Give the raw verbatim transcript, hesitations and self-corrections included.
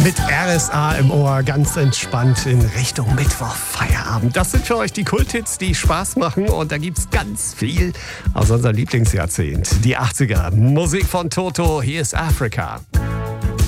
Mit R S A im Ohr, ganz entspannt in Richtung Mittwoch, Feierabend. Das sind für euch die Kulthits, die Spaß machen. Und da gibt's ganz viel aus unserem Lieblingsjahrzehnt. Die achtziger. Musik von Toto, hier ist Africa.